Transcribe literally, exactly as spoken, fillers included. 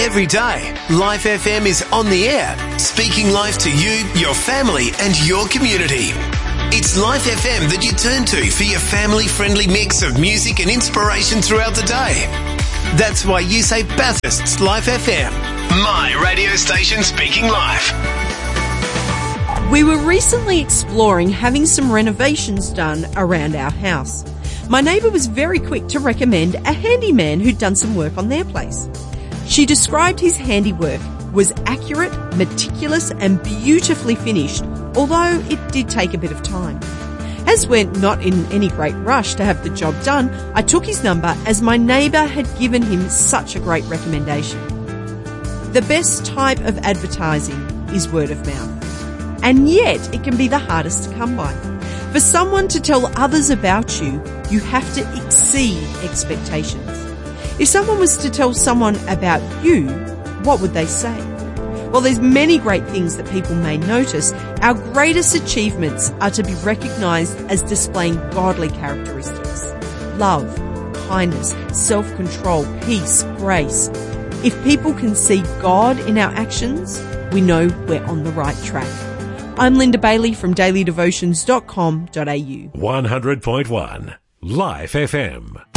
Every day, Life F M is on the air, speaking life to you, your family and your community. It's Life F M that you turn to for your family-friendly mix of music and inspiration throughout the day. That's why you say Bathurst's Life F M, my radio station speaking life. We were recently exploring having some renovations done around our house. My neighbour was very quick to recommend a handyman who'd done some work on their place. She described his handiwork was accurate, meticulous and beautifully finished, although it did take a bit of time. As we're not in any great rush to have the job done, I took his number as my neighbour had given him such a great recommendation. The best type of advertising is word of mouth, and yet it can be the hardest to come by. For someone to tell others about you, you have to exceed expectations. If someone was to tell someone about you, what would they say? Well, there's many great things that people may notice. Our greatest achievements are to be recognised as displaying godly characteristics. Love, kindness, self-control, peace, grace. If people can see God in our actions, we know we're on the right track. I'm Linda Bailey from daily devotions dot com dot a u. one hundred point one Life F M.